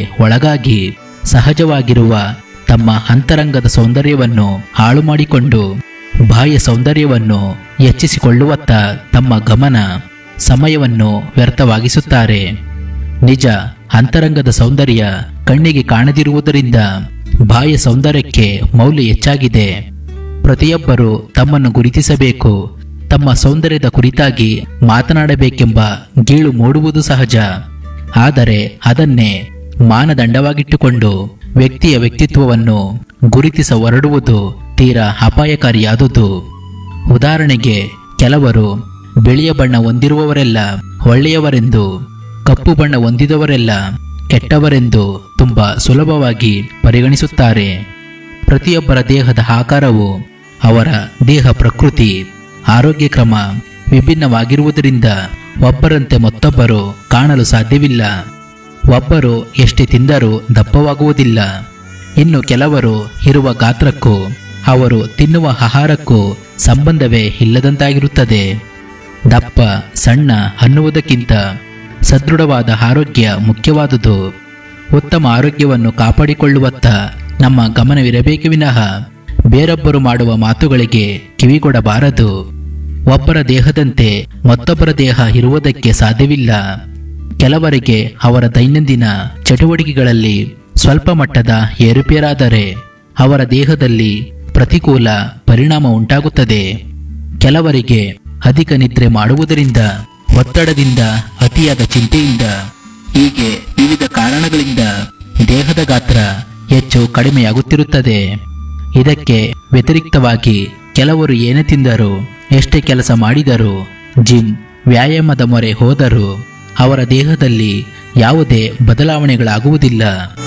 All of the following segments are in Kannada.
ಒಳಗಾಗಿ ಸಹಜವಾಗಿರುವ ತಮ್ಮ ಅಂತರಂಗದ ಸೌಂದರ್ಯವನ್ನು ಹಾಳು ಮಾಡಿಕೊಂಡು ಬಾಹ್ಯ ಸೌಂದರ್ಯವನ್ನು ಹೆಚ್ಚಿಸಿಕೊಳ್ಳುವತ್ತ ತಮ್ಮ ಗಮನ ಸಮಯವನ್ನು ವ್ಯರ್ಥವಾಗಿಸುತ್ತಾರೆ. ನಿಜ ಅಂತರಂಗದ ಸೌಂದರ್ಯ ಕಣ್ಣಿಗೆ ಕಾಣದಿರುವುದರಿಂದ ಬಾಹ್ಯ ಸೌಂದರ್ಯಕ್ಕೆ ಮೌಲ್ಯ ಹೆಚ್ಚಾಗಿದೆ. ಪ್ರತಿಯೊಬ್ಬರು ತಮ್ಮನ್ನು ಗುರುತಿಸಬೇಕು, ತಮ್ಮ ಸೌಂದರ್ಯದ ಕುರಿತಾಗಿ ಮಾತನಾಡಬೇಕೆಂಬ ಗೀಳು ಮೂಡುವುದು ಸಹಜ. ಆದರೆ ಅದನ್ನೇ ಮಾನದಂಡವಾಗಿಟ್ಟುಕೊಂಡು ವ್ಯಕ್ತಿಯ ವ್ಯಕ್ತಿತ್ವವನ್ನು ಗುರುತಿಸ ಹೊರಡುವುದು ತೀರಾ ಅಪಾಯಕಾರಿಯಾದುದು. ಉದಾಹರಣೆಗೆ, ಕೆಲವರು ಬಿಳಿಯ ಬಣ್ಣ ಹೊಂದಿರುವವರೆಲ್ಲ ಒಳ್ಳೆಯವರೆಂದು, ಕಪ್ಪು ಬಣ್ಣ ಹೊಂದಿದವರೆಲ್ಲ ಕೆಟ್ಟವರೆಂದು ತುಂಬಾ ಸುಲಭವಾಗಿ ಪರಿಗಣಿಸುತ್ತಾರೆ. ಪ್ರತಿಯೊಬ್ಬರ ದೇಹದ ಆಕಾರವು, ಅವರ ದೇಹ ಪ್ರಕೃತಿ, ಆರೋಗ್ಯ ಕ್ರಮ ವಿಭಿನ್ನವಾಗಿರುವುದರಿಂದ ಒಬ್ಬರಂತೆ ಮತ್ತೊಬ್ಬರು ಕಾಣಲು ಸಾಧ್ಯವಿಲ್ಲ. ಒಬ್ಬರು ಎಷ್ಟೇ ತಿಂದರೂ ದಪ್ಪವಾಗುವುದಿಲ್ಲ. ಇನ್ನು ಕೆಲವರು ಇರುವ ಗಾತ್ರಕ್ಕೂ ಅವರು ತಿನ್ನುವ ಆಹಾರಕ್ಕೂ ಸಂಬಂಧವೇ ಇಲ್ಲದಂತಾಗಿರುತ್ತದೆ. ದಪ್ಪ ಸಣ್ಣ ಅನ್ನುವುದಕ್ಕಿಂತ ಸದೃಢವಾದ ಆರೋಗ್ಯ ಮುಖ್ಯವಾದುದು. ಉತ್ತಮ ಆರೋಗ್ಯವನ್ನು ಕಾಪಾಡಿಕೊಳ್ಳುವತ್ತ ನಮ್ಮ ಗಮನವಿರಬೇಕೆ ವಿನಃ ಬೇರೊಬ್ಬರು ಮಾಡುವ ಮಾತುಗಳಿಗೆ ಕಿವಿಗೊಡಬಾರದು. ಒಬ್ಬರ ದೇಹದಂತೆ ಮತ್ತೊಬ್ಬರ ದೇಹ ಇರುವುದಕ್ಕೆ ಸಾಧ್ಯವಿಲ್ಲ. ಕೆಲವರಿಗೆ ಅವರ ದೈನಂದಿನ ಚಟುವಟಿಕೆಗಳಲ್ಲಿ ಸ್ವಲ್ಪ ಮಟ್ಟದ ಏರುಪೇರಾದರೆ ಅವರ ದೇಹದಲ್ಲಿ ಪ್ರತಿಕೂಲ ಪರಿಣಾಮ ಉಂಟಾಗುತ್ತದೆ. ಕೆಲವರಿಗೆ ಅಧಿಕ ನಿದ್ರೆ ಮಾಡುವುದರಿಂದ, ಒತ್ತಡದಿಂದ, ಅತಿಯಾದ ಚಿಂತೆಯಿಂದ, ಹೀಗೆ ವಿವಿಧ ಕಾರಣಗಳಿಂದ ದೇಹದ ಗಾತ್ರ ಹೆಚ್ಚು ಕಡಿಮೆಯಾಗುತ್ತಿರುತ್ತದೆ. ಇದಕ್ಕೆ ವ್ಯತಿರಿಕ್ತವಾಗಿ ಕೆಲವರು ಏನೇ ತಿಂದರೂ, ಎಷ್ಟೇ ಕೆಲಸ ಮಾಡಿದರೂ, ಜಿಮ್ ವ್ಯಾಯಾಮದ ಮೊರೆ ಹೋದರೂ ಅವರ ದೇಹದಲ್ಲಿ ಯಾವುದೇ ಬದಲಾವಣೆಗಳಾಗುವುದಿಲ್ಲ.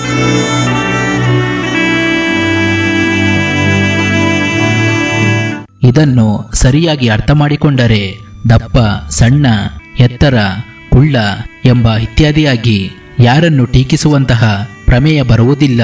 ಇದನ್ನು ಸರಿಯಾಗಿ ಅರ್ಥ ಮಾಡಿಕೊಂಡರೆ ದಪ್ಪ ಸಣ್ಣ ಎತ್ತರ ಕುಳ್ಳ ಎಂಬ ಇತ್ಯಾದಿಯಾಗಿ ಯಾರನ್ನು ಟೀಕಿಸುವಂತಹ ಪ್ರಮೇಯ ಬರುವುದಿಲ್ಲ.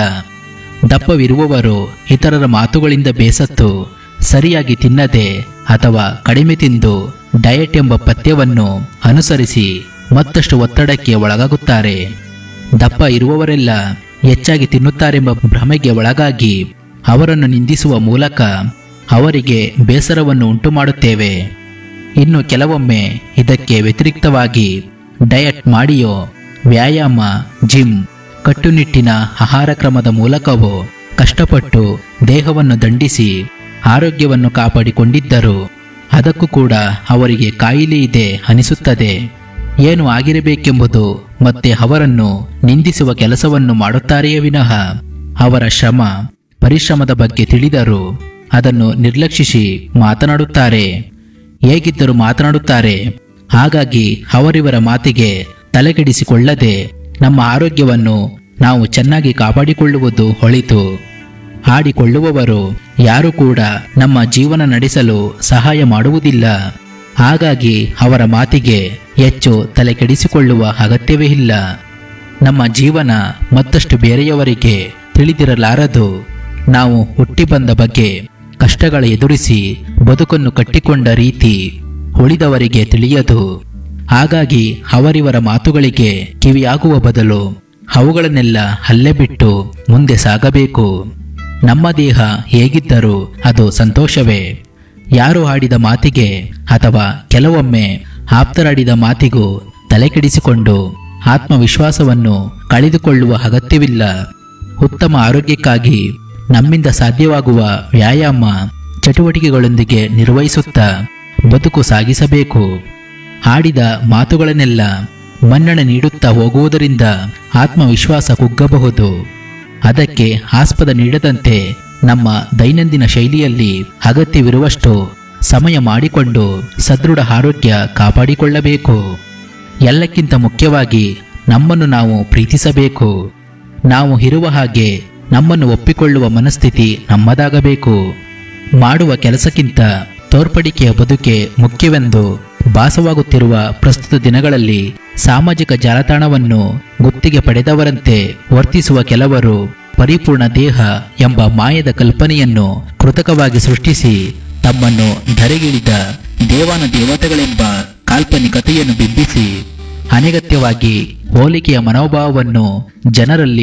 ದಪ್ಪವಿರುವವರು ಇತರರ ಮಾತುಗಳಿಂದ ಬೇಸತ್ತು ಸರಿಯಾಗಿ ತಿನ್ನದೆ ಅಥವಾ ಕಡಿಮೆ ತಿಂದು ಡಯಟ್ ಎಂಬ ಪಥ್ಯವನ್ನು ಅನುಸರಿಸಿ ಮತ್ತಷ್ಟು ಒತ್ತಡಕ್ಕೆ ಒಳಗಾಗುತ್ತಾರೆ. ದಪ್ಪ ಇರುವವರೆಲ್ಲ ಹೆಚ್ಚಾಗಿ ತಿನ್ನುತ್ತಾರೆಂಬ ಭ್ರಮೆಗೆ ಒಳಗಾಗಿ ಅವರನ್ನು ನಿಂದಿಸುವ ಮೂಲಕ ಅವರಿಗೆ ಬೇಸರವನ್ನು ಉಂಟು ಮಾಡುತ್ತೇವೆ. ಇನ್ನು ಕೆಲವೊಮ್ಮೆ ಇದಕ್ಕೆ ವ್ಯತಿರಿಕ್ತವಾಗಿ ಡಯಟ್ ಮಾಡಿಯೋ, ವ್ಯಾಯಾಮ, ಜಿಮ್, ಕಟ್ಟುನಿಟ್ಟಿನ ಆಹಾರ ಕ್ರಮದ ಮೂಲಕವೋ ಕಷ್ಟಪಟ್ಟು ದೇಹವನ್ನು ದಂಡಿಸಿ ಆರೋಗ್ಯವನ್ನು ಕಾಪಾಡಿಕೊಂಡಿದ್ದರು ಅದಕ್ಕೂ ಕೂಡ ಅವರಿಗೆ ಕಾಯಿಲೆ ಇದೆ ಅನಿಸುತ್ತದೆ. ಏನು ಆಗಿರಬೇಕೆಂಬುದು ಮತ್ತೆ ಅವರನ್ನು ನಿಂದಿಸುವ ಕೆಲಸವನ್ನು ಮಾಡುತ್ತಾರೆಯೇ ವಿನಃ ಅವರ ಶ್ರಮ ಪರಿಶ್ರಮದ ಬಗ್ಗೆ ತಿಳಿದರೂ ಅದನ್ನು ನಿರ್ಲಕ್ಷಿಸಿ ಮಾತನಾಡುತ್ತಾರೆ. ಹೇಗಿದ್ದರೂ ಮಾತನಾಡುತ್ತಾರೆ. ಹಾಗಾಗಿ ಅವರಿವರ ಮಾತಿಗೆ ತಲೆಕೆಡಿಸಿಕೊಳ್ಳದೆ ನಮ್ಮ ಆರೋಗ್ಯವನ್ನು ನಾವು ಚೆನ್ನಾಗಿ ಕಾಪಾಡಿಕೊಳ್ಳುವುದು ಒಳಿತು. ಆಡಿಕೊಳ್ಳುವವರು ಯಾರೂ ಕೂಡ ನಮ್ಮ ಜೀವನ ನಡೆಸಲು ಸಹಾಯ ಮಾಡುವುದಿಲ್ಲ. ಹಾಗಾಗಿ ಅವರ ಮಾತಿಗೆ ಹೆಚ್ಚು ತಲೆಕೆಡಿಸಿಕೊಳ್ಳುವ ಅಗತ್ಯವೇ ಇಲ್ಲ. ನಮ್ಮ ಜೀವನ ಮತ್ತಷ್ಟು ಬೇರೆಯವರಿಗೆ ತಿಳಿದಿರಲಾರದು. ನಾವು ಹುಟ್ಟಿ ಬಂದ ಬಗ್ಗೆ, ಕಷ್ಟಗಳ ಎದುರಿಸಿ ಬದುಕನ್ನು ಕಟ್ಟಿಕೊಂಡ ರೀತಿ ಉಳಿದವರಿಗೆ ತಿಳಿಯದು. ಹಾಗಾಗಿ ಅವರಿವರ ಮಾತುಗಳಿಗೆ ಕಿವಿಯಾಗುವ ಬದಲು ಅವುಗಳನ್ನೆಲ್ಲ ಅಲ್ಲೇ ಬಿಟ್ಟು ಮುಂದೆ ಸಾಗಬೇಕು. ನಮ್ಮ ದೇಹ ಹೇಗಿದ್ದರೂ ಅದು ಸಂತೋಷವೇ. ಯಾರು ಆಡಿದ ಮಾತಿಗೆ ಅಥವಾ ಕೆಲವೊಮ್ಮೆ ಆಪ್ತರಾಡಿದ ಮಾತಿಗೂ ತಲೆಕೆಡಿಸಿಕೊಂಡು ಆತ್ಮವಿಶ್ವಾಸವನ್ನು ಕಳೆದುಕೊಳ್ಳುವ ಅಗತ್ಯವಿಲ್ಲ. ಉತ್ತಮ ಆರೋಗ್ಯಕ್ಕಾಗಿ ನಮ್ಮಿಂದ ಸಾಧ್ಯವಾಗುವ ವ್ಯಾಯಾಮ ಚಟುವಟಿಕೆಗಳೊಂದಿಗೆ ನಿರ್ವಹಿಸುತ್ತಾ ಬದುಕು ಸಾಗಿಸಬೇಕು. ಆಡಿದ ಮಾತುಗಳನ್ನೆಲ್ಲ ಮನ್ನಣೆ ನೀಡುತ್ತಾ ಹೋಗುವುದರಿಂದ ಆತ್ಮವಿಶ್ವಾಸ ಕುಗ್ಗಬಹುದು. ಅದಕ್ಕೆ ಆಸ್ಪದ ನೀಡದಂತೆ ನಮ್ಮ ದೈನಂದಿನ ಶೈಲಿಯಲ್ಲಿ ಅಗತ್ಯವಿರುವಷ್ಟು ಸಮಯ ಮಾಡಿಕೊಂಡು ಸದೃಢ ಆರೋಗ್ಯ ಕಾಪಾಡಿಕೊಳ್ಳಬೇಕು. ಎಲ್ಲಕ್ಕಿಂತ ಮುಖ್ಯವಾಗಿ ನಮ್ಮನ್ನು ನಾವು ಪ್ರೀತಿಸಬೇಕು. ನಾವು ಇರುವ ಹಾಗೆ ನಮ್ಮನ್ನು ಒಪ್ಪಿಕೊಳ್ಳುವ ಮನಸ್ಥಿತಿ ನಮ್ಮದಾಗಬೇಕು. ಮಾಡುವ ಕೆಲಸಕ್ಕಿಂತ ತೋರ್ಪಡಿಕೆಯ ಬದುಕೆ ಮುಖ್ಯವೆಂದು ಭಾಸವಾಗುತ್ತಿರುವ ಪ್ರಸ್ತುತ ದಿನಗಳಲ್ಲಿ ಸಾಮಾಜಿಕ ಜಾಲತಾಣವನ್ನು ಗುತ್ತಿಗೆ ಪಡೆದವರಂತೆ ವರ್ತಿಸುವ ಕೆಲವರು ಪರಿಪೂರ್ಣ ದೇಹ ಎಂಬ ಮಾಯದ ಕಲ್ಪನೆಯನ್ನು ಕೃತಕವಾಗಿ ಸೃಷ್ಟಿಸಿ ತಮ್ಮನ್ನು ಧರೆಗಿಳಿದ ದೇವಾನ ದೇವತೆಗಳೆಂಬ ಕಾಲ್ಪನಿಕತೆಯನ್ನು ಬಿಂಬಿಸಿ ಅನಗತ್ಯವಾಗಿ ಹೋಲಿಕೆಯ ಮನೋಭಾವವನ್ನು ಜನರಲ್ಲಿ